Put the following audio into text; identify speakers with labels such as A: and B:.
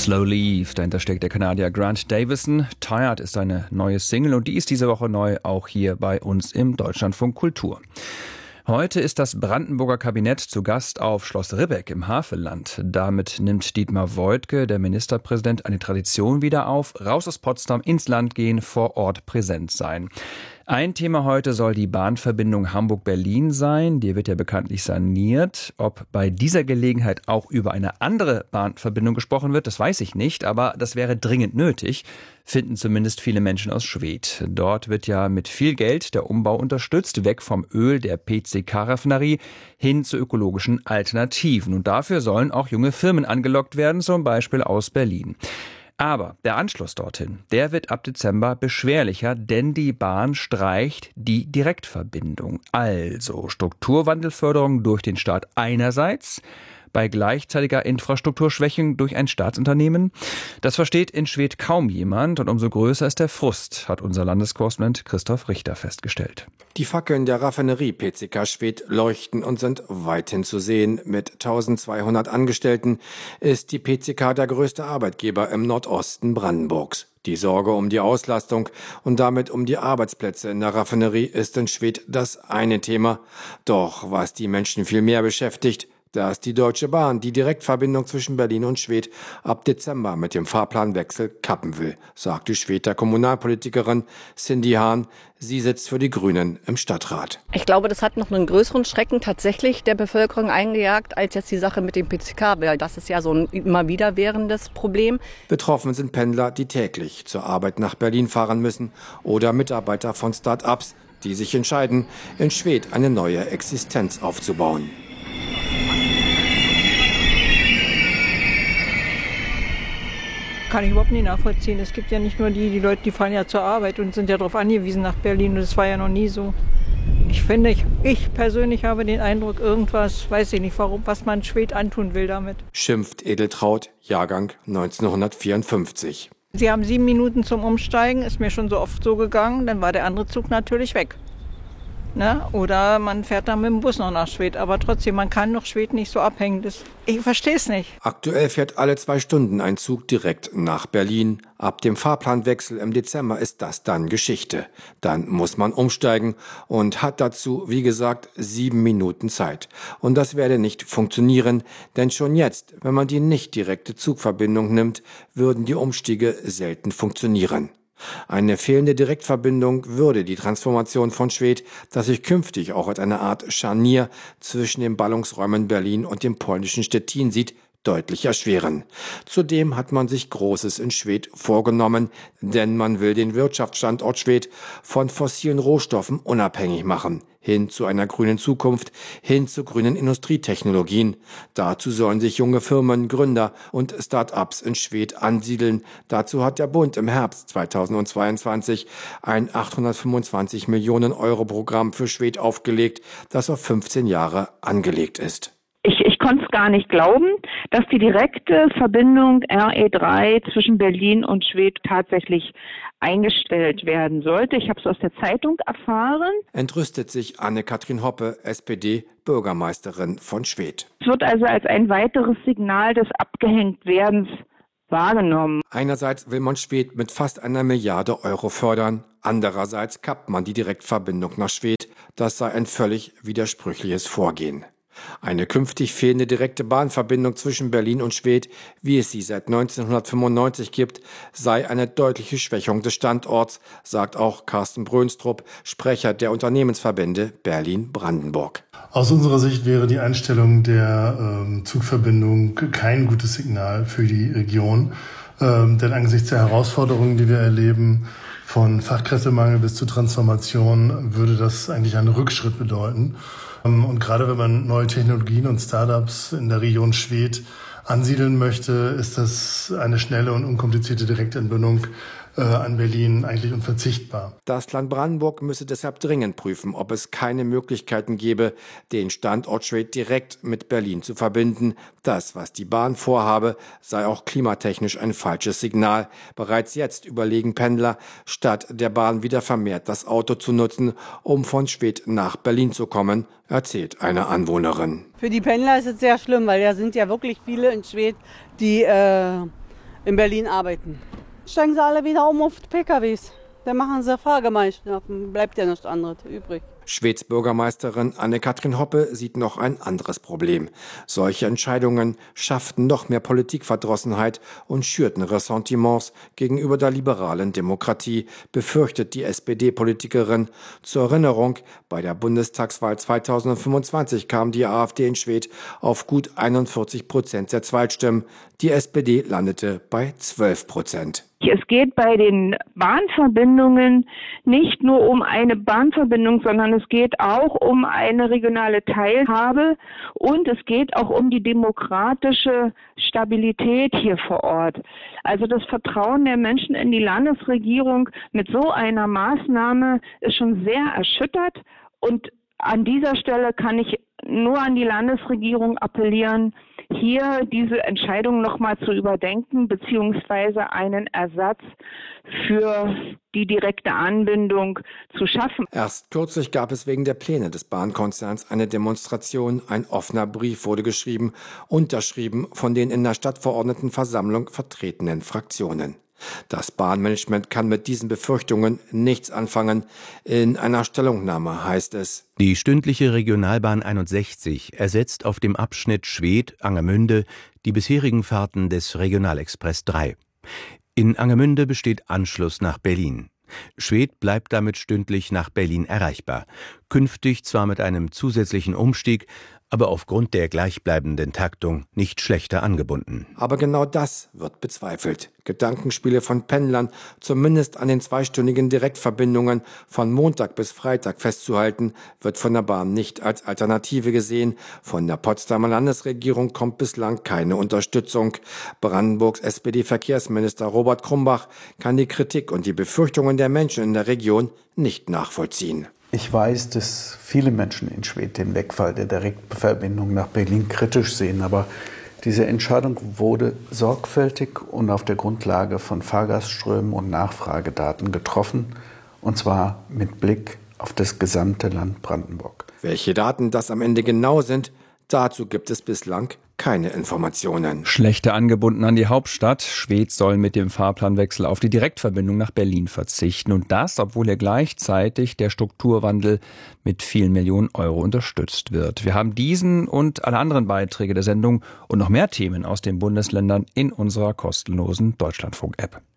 A: Slow Leaf, dahinter steckt der Kanadier Grant Davison. Tired ist seine neue Single und die ist diese Woche neu auch hier bei uns im Deutschlandfunk Kultur. Heute ist das Brandenburger Kabinett zu Gast auf Schloss Ribbeck im Havelland. Damit nimmt Dietmar Woidke, der Ministerpräsident, eine Tradition wieder auf. Raus aus Potsdam, ins Land gehen, vor Ort präsent sein. Ein Thema heute soll die Bahnverbindung Hamburg-Berlin sein. Die wird ja bekanntlich saniert. Ob bei dieser Gelegenheit auch über eine andere Bahnverbindung gesprochen wird, das weiß ich nicht. Aber das wäre dringend nötig, finden zumindest viele Menschen aus Schwedt. Dort wird ja mit viel Geld der Umbau unterstützt, weg vom Öl der PCK-Raffinerie hin zu ökologischen Alternativen. Und dafür sollen auch junge Firmen angelockt werden, zum Beispiel aus Berlin. Aber der Anschluss dorthin, der wird ab Dezember beschwerlicher, denn die Bahn streicht die Direktverbindung. Also Strukturwandelförderung durch den Staat einerseits, bei gleichzeitiger Infrastrukturschwächung durch ein Staatsunternehmen. Das versteht in Schwedt kaum jemand und umso größer ist der Frust, hat unser Landeskorrespondent Christoph Richter festgestellt.
B: Die Fackeln der Raffinerie PCK Schwedt leuchten und sind weithin zu sehen. Mit 1200 Angestellten ist die PCK der größte Arbeitgeber im Nordosten Brandenburgs. Die Sorge um die Auslastung und damit um die Arbeitsplätze in der Raffinerie ist in Schwedt das eine Thema. Doch was die Menschen viel mehr beschäftigt, dass die Deutsche Bahn die Direktverbindung zwischen Berlin und Schwedt ab Dezember mit dem Fahrplanwechsel kappen will, sagt die Schwedter Kommunalpolitikerin Cindy Hahn. Sie sitzt für die Grünen im Stadtrat.
C: Ich glaube, das hat noch einen größeren Schrecken tatsächlich der Bevölkerung eingejagt, als jetzt die Sache mit dem PCK, weil das ist ja so ein immer wiederwährendes Problem.
B: Betroffen sind Pendler, die täglich zur Arbeit nach Berlin fahren müssen oder Mitarbeiter von Start-ups, die sich entscheiden, in Schwedt eine neue Existenz aufzubauen.
D: Kann ich überhaupt nicht nachvollziehen. Es gibt ja nicht nur die Leute, die fahren ja zur Arbeit und sind ja darauf angewiesen nach Berlin. Und das war ja noch nie so. Ich persönlich habe den Eindruck, irgendwas, weiß ich nicht, was man Schwedt antun will damit.
B: Schimpft Edeltraut, Jahrgang 1954.
D: Sie haben 7 Minuten zum Umsteigen, ist mir schon so oft so gegangen, dann war der andere Zug natürlich weg. Ne? Oder man fährt dann mit dem Bus noch nach Schwedt. Aber trotzdem, man kann doch Schwedt nicht so abhängen. Ich verstehe es nicht.
B: Aktuell fährt alle 2 Stunden ein Zug direkt nach Berlin. Ab dem Fahrplanwechsel im Dezember ist das dann Geschichte. Dann muss man umsteigen und hat dazu, wie gesagt, 7 Minuten Zeit. Und das werde nicht funktionieren, denn schon jetzt, wenn man die nicht direkte Zugverbindung nimmt, würden die Umstiege selten funktionieren. Eine fehlende Direktverbindung würde die Transformation von Schwedt, das sich künftig auch als eine Art Scharnier zwischen den Ballungsräumen Berlin und dem polnischen Stettin sieht, deutlich erschweren. Zudem hat man sich Großes in Schwedt vorgenommen, denn man will den Wirtschaftsstandort Schwedt von fossilen Rohstoffen unabhängig machen, hin zu einer grünen Zukunft, hin zu grünen Industrietechnologien. Dazu sollen sich junge Firmen, Gründer und Start-ups in Schwedt ansiedeln. Dazu hat der Bund im Herbst 2022 ein 825 Millionen Euro Programm für Schwedt aufgelegt, das auf 15 Jahre angelegt ist.
E: Ich konnte es gar nicht glauben, dass die direkte Verbindung RE3 zwischen Berlin und Schwedt tatsächlich eingestellt werden sollte. Ich habe es aus der Zeitung erfahren.
B: Entrüstet sich Anne-Kathrin Hoppe, SPD, Bürgermeisterin von Schwedt.
E: Es wird also als ein weiteres Signal des Abgehängtwerdens wahrgenommen.
B: Einerseits will man Schwedt mit fast 1 Milliarde Euro fördern. Andererseits kappt man die Direktverbindung nach Schwedt. Das sei ein völlig widersprüchliches Vorgehen. Eine künftig fehlende direkte Bahnverbindung zwischen Berlin und Schwedt, wie es sie seit 1995 gibt, sei eine deutliche Schwächung des Standorts, sagt auch Carsten Brönstrup, Sprecher der Unternehmensverbände Berlin-Brandenburg.
F: Aus unserer Sicht wäre die Einstellung der Zugverbindung kein gutes Signal für die Region, denn angesichts der Herausforderungen, die wir erleben, von Fachkräftemangel bis zur Transformation, würde das eigentlich einen Rückschritt bedeuten. Und gerade wenn man neue Technologien und Startups in der Region Schwedt ansiedeln möchte, ist das eine schnelle und unkomplizierte Direktentbindung an Berlin eigentlich unverzichtbar.
B: Das Land Brandenburg müsse deshalb dringend prüfen, ob es keine Möglichkeiten gäbe, den Standort Schwedt direkt mit Berlin zu verbinden. Das, was die Bahn vorhabe, sei auch klimatechnisch ein falsches Signal. Bereits jetzt überlegen Pendler, statt der Bahn wieder vermehrt das Auto zu nutzen, um von Schwedt nach Berlin zu kommen, erzählt eine Anwohnerin.
G: Für die Pendler ist es sehr schlimm, weil da sind ja wirklich viele in Schwedt, die in Berlin arbeiten. Steigen sie alle wieder auf die PKWs. Dann machen sie Fahrgemeinschaften, bleibt ja nichts anderes übrig.
B: Schweds Bürgermeisterin Anne-Kathrin Hoppe sieht noch ein anderes Problem. Solche Entscheidungen schafften noch mehr Politikverdrossenheit und schürten Ressentiments gegenüber der liberalen Demokratie, befürchtet die SPD-Politikerin. Zur Erinnerung, bei der Bundestagswahl 2025 kam die AfD in Schwedt auf gut 41% der Zweitstimmen. Die SPD landete bei 12%.
E: Es geht bei den Bahnverbindungen nicht nur um eine Bahnverbindung, sondern es geht auch um eine regionale Teilhabe und es geht auch um die demokratische Stabilität hier vor Ort. Also das Vertrauen der Menschen in die Landesregierung mit so einer Maßnahme ist schon sehr erschüttert und an dieser Stelle kann ich nur an die Landesregierung appellieren, hier diese Entscheidung nochmal zu überdenken, beziehungsweise einen Ersatz für die direkte Anbindung zu schaffen.
B: Erst kürzlich gab es wegen der Pläne des Bahnkonzerns eine Demonstration. Ein offener Brief wurde geschrieben, unterschrieben von den in der Stadtverordnetenversammlung vertretenen Fraktionen. Das Bahnmanagement kann mit diesen Befürchtungen nichts anfangen. In einer Stellungnahme heißt es:
H: Die stündliche Regionalbahn 61 ersetzt auf dem Abschnitt Schwedt-Angermünde die bisherigen Fahrten des Regionalexpress 3. In Angermünde besteht Anschluss nach Berlin. Schwedt bleibt damit stündlich nach Berlin erreichbar. Künftig zwar mit einem zusätzlichen Umstieg, aber aufgrund der gleichbleibenden Taktung nicht schlechter angebunden.
B: Aber genau das wird bezweifelt. Gedankenspiele von Pendlern, zumindest an den zweistündigen Direktverbindungen von Montag bis Freitag festzuhalten, wird von der Bahn nicht als Alternative gesehen. Von der Potsdamer Landesregierung kommt bislang keine Unterstützung. Brandenburgs SPD-Verkehrsminister Robert Krumbach kann die Kritik und die Befürchtungen der Menschen in der Region nicht nachvollziehen.
I: Ich weiß, dass viele Menschen in Schwedt den Wegfall der Direktverbindung nach Berlin kritisch sehen, aber diese Entscheidung wurde sorgfältig und auf der Grundlage von Fahrgastströmen und Nachfragedaten getroffen, und zwar mit Blick auf das gesamte Land Brandenburg.
B: Welche Daten das am Ende genau sind, dazu gibt es bislang keine Informationen.
A: Schlechter angebunden an die Hauptstadt. Schwedt soll mit dem Fahrplanwechsel auf die Direktverbindung nach Berlin verzichten. Und das, obwohl hier gleichzeitig der Strukturwandel mit vielen Millionen Euro unterstützt wird. Wir haben diesen und alle anderen Beiträge der Sendung und noch mehr Themen aus den Bundesländern in unserer kostenlosen Deutschlandfunk-App.